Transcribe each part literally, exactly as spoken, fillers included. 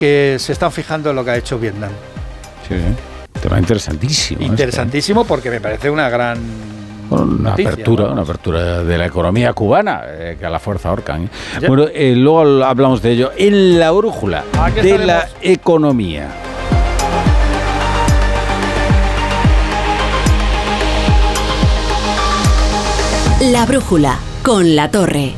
que se están fijando en lo que ha hecho Vietnam. Sí, tema interesantísimo. Interesantísimo este. Porque me parece una gran bueno, una noticia, apertura, ¿no? una apertura de la economía cubana, eh, que a la fuerza ahorcan. ¿eh? Bueno, eh, luego hablamos de ello en la brújula de estaremos? La economía. La brújula con La Torre.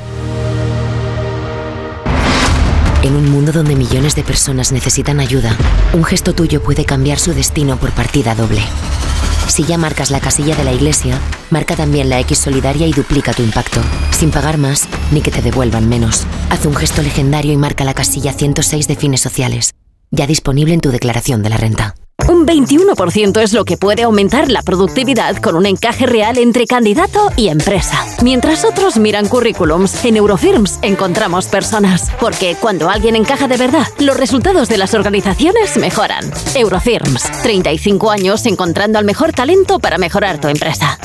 En un mundo donde millones de personas necesitan ayuda, un gesto tuyo puede cambiar su destino por partida doble. Si ya marcas la casilla de la iglesia, marca también la X solidaria y duplica tu impacto, sin pagar más ni que te devuelvan menos. Haz un gesto legendario y marca la casilla ciento seis de Fines Sociales, ya disponible en tu declaración de la renta. Un veintiuno por ciento es lo que puede aumentar la productividad con un encaje real entre candidato y empresa. Mientras otros miran currículums, en Eurofirms encontramos personas. Porque cuando alguien encaja de verdad, los resultados de las organizaciones mejoran. Eurofirms, treinta y cinco años encontrando al mejor talento para mejorar tu empresa.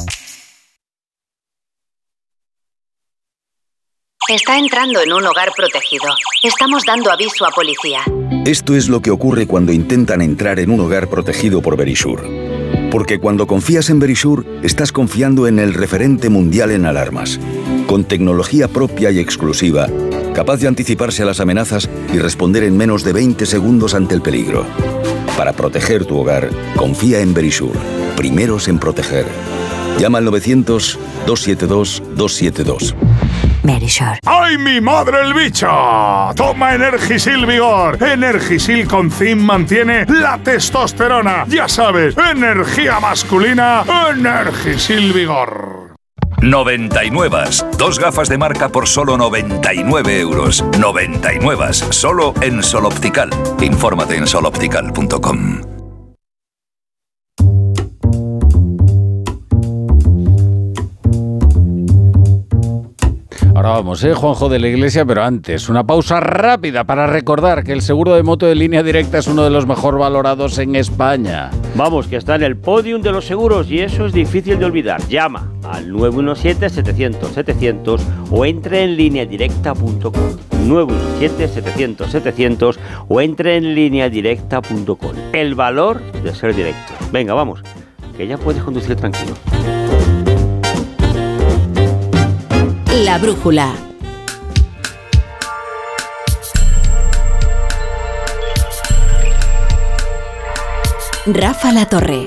Está entrando en un hogar protegido. Estamos dando aviso a policía. Esto es lo que ocurre cuando intentan entrar en un hogar protegido por Verisure. Porque cuando confías en Verisure, estás confiando en el referente mundial en alarmas. Con tecnología propia y exclusiva, capaz de anticiparse a las amenazas y responder en menos de veinte segundos ante el peligro. Para proteger tu hogar, confía en Verisure. Primeros en proteger. Llama al novecientos, dos siete dos, dos siete dos. Verisure. ¡Ay, mi madre el bicho! Toma Energisil Vigor. Energisil con zinc mantiene la testosterona. Ya sabes, energía masculina, Energisil Vigor. noventa y nueve. Dos gafas de marca por solo noventa y nueve euros. noventa y nueve. Solo en Sol Optical. Infórmate en sol optical punto com. Ahora vamos, ¿eh, Juanjo de la Iglesia? Pero antes, una pausa rápida para recordar que el seguro de moto de Línea Directa es uno de los mejor valorados en España. Vamos, que está en el podium de los seguros y eso es difícil de olvidar. Llama al nueve uno siete, setecientos, setecientos o entre en línea directa punto com. nueve uno siete, setecientos, setecientos o entre en línea directa punto com. El valor de ser directo. Venga, vamos, que ya puedes conducir tranquilo. La brújula. Rafa La Torre.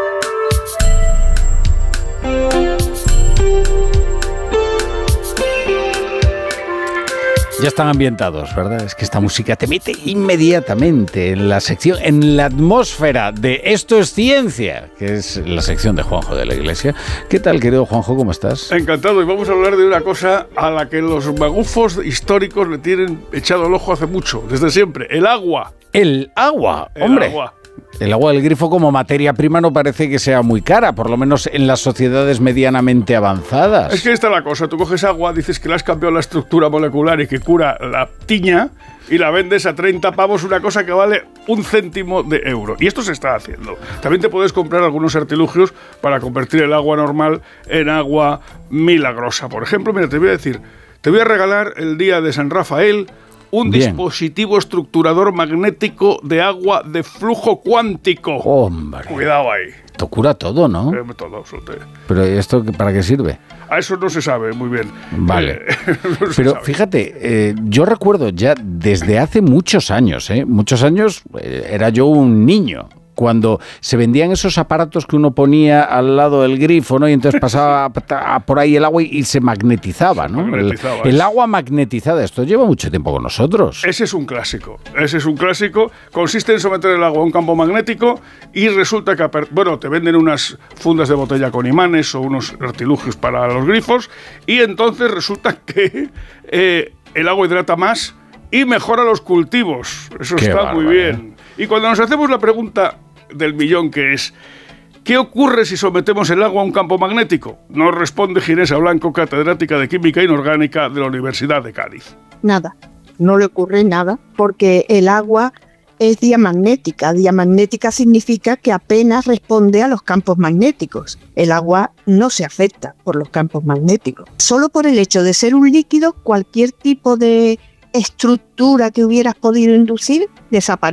Ya están ambientados, ¿verdad? Es que esta música te mete inmediatamente en la sección, en la atmósfera de Esto es Ciencia, que es la sección de Juanjo de la Iglesia. ¿Qué tal, querido Juanjo? ¿Cómo estás? Encantado, y vamos a hablar de una cosa a la que los magufos históricos le tienen echado el ojo hace mucho, desde siempre: el agua. El agua, el hombre. Agua. El agua del grifo como materia prima no parece que sea muy cara, por lo menos en las sociedades medianamente avanzadas. Es que esta es la cosa, tú coges agua, dices que le has cambiado la estructura molecular y que cura la tiña y la vendes a treinta pavos, una cosa que vale un céntimo de euro. Y esto se está haciendo. También te puedes comprar algunos artilugios para convertir el agua normal en agua milagrosa. Por ejemplo, mira, te voy a decir, te voy a regalar el día de San Rafael un Bien. dispositivo estructurador magnético de agua de flujo cuántico. Hombre. Cuidado ahí. Esto cura todo, ¿no? Eh, todo, absolutamente. Pero ¿esto para qué sirve? A eso no se sabe muy bien. Vale. Eh, no Pero sabe. fíjate, eh, yo recuerdo ya desde hace muchos años, ¿eh? Muchos años, eh, era yo un niño, cuando se vendían esos aparatos que uno ponía al lado del grifo, ¿no? Y entonces pasaba por ahí el agua y se magnetizaba, ¿no? Magnetizaba, el, el agua magnetizada, esto lleva mucho tiempo con nosotros. Ese es un clásico, ese es un clásico. Consiste en someter el agua a un campo magnético y resulta que, bueno, te venden unas fundas de botella con imanes o unos artilugios para los grifos y entonces resulta que eh, el agua hidrata más y mejora los cultivos. Eso Qué está bárbaro, muy bien. ¿eh? Y cuando nos hacemos la pregunta del millón, que es: ¿qué ocurre si sometemos el agua a un campo magnético? Nos responde Ginesa Blanco, catedrática de Química Inorgánica de la Universidad de Cádiz. Nada, no le ocurre nada, porque el agua es diamagnética. Diamagnética significa que apenas responde a los campos magnéticos. El agua no se afecta por los campos magnéticos. Solo por el hecho de ser un líquido, cualquier tipo de estructura que hubieras podido inducir desaparece.